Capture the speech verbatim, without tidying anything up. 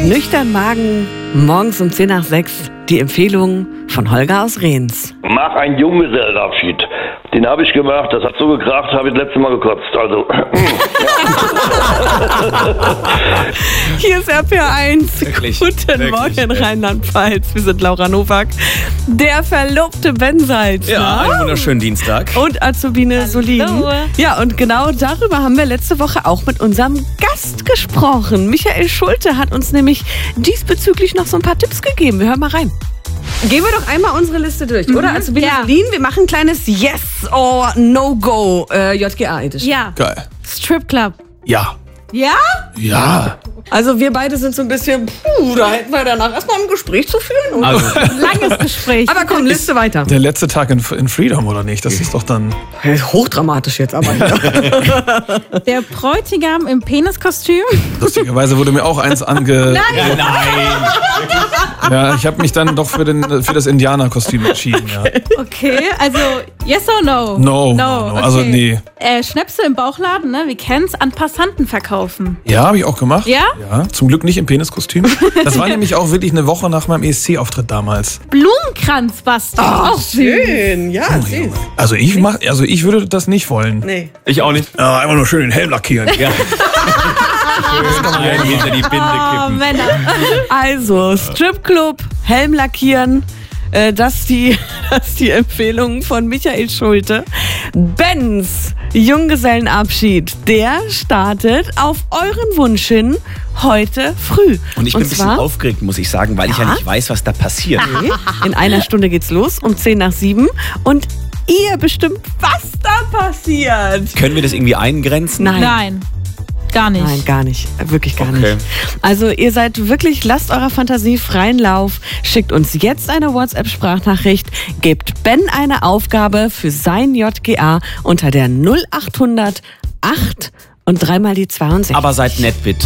Nüchtern Magen, morgens um zehn nach sechs, die Empfehlung von Holger aus Rehns. Mach einen Junggesellenabschied. Den habe ich gemacht, das hat so gekracht, habe ich das letzte Mal gekotzt. Also, Hier ist R P R eins. Wirklich, Guten wirklich, Morgen, ey. Rheinland-Pfalz. Wir sind Laura Nowak, der verlobte Ben Salzner. Ja, einen wunderschönen Dienstag. Und Azubine Solin. Ja, und genau darüber haben wir letzte Woche auch mit unserem Gast gesprochen. Michael Schulte hat uns nämlich diesbezüglich noch so ein paar Tipps gegeben. Wir hören mal rein. Gehen wir doch einmal unsere Liste durch, mhm. oder? Azubine Ja. Solin, wir machen ein kleines Yes or No-Go äh, J G A-Edition. Ja. Geil. Stripclub. Ja. Ja? Ja. Also wir beide sind so ein bisschen, puh, da hätten wir danach erstmal ein Gespräch zu führen. Oder? Also, Langes Gespräch. Aber komm, Liste weiter. Der letzte Tag in, in Freedom, oder nicht? Das ist doch dann... Hochdramatisch jetzt aber. Der Bräutigam im Peniskostüm. Lustigerweise wurde mir auch eins ange... Nein. nein. Ja, ich habe mich dann doch für, den, für das Indianerkostüm entschieden, ja. Okay, also yes or no? No, no, no. Also nee. Äh, Schnäpse im Bauchladen, ne? Wir kennen's, an Passanten verkaufen. Ja, habe ich auch gemacht. Ja? Ja, zum Glück nicht im Peniskostüm. Das war nämlich auch wirklich eine Woche nach meinem E S C-Auftritt damals. Blumenkranz basteln. Ach, schön. Ja, süß. Also ich mach, also ich würde das nicht wollen. Nee. Ich auch nicht. Ja, einfach nur schön den Helm lackieren. Ja. Schön hinter die Binde Oh, kippen. Männer. Also, Stripclub, Helm lackieren. Äh, Das die, das die Empfehlung von Michael Schulte. Bens Junggesellenabschied, der startet auf euren Wunsch hin heute früh. Und ich bin ein bisschen zwar aufgeregt, muss ich sagen, weil ich ja nicht weiß, was da passiert. in einer Stunde geht's los, um zehn nach sieben. Und ihr bestimmt, was da passiert. Können wir das irgendwie eingrenzen? Nein. Nein, gar nicht. Nein, gar nicht. Wirklich gar Okay. nicht. Also ihr seid wirklich, lasst eurer Fantasie freien Lauf. Schickt uns jetzt eine WhatsApp-Sprachnachricht. Gebt Ben eine Aufgabe für sein J G A unter der null achthundert acht und dreimal die zweiundsechzig. Aber seid nett, bitte.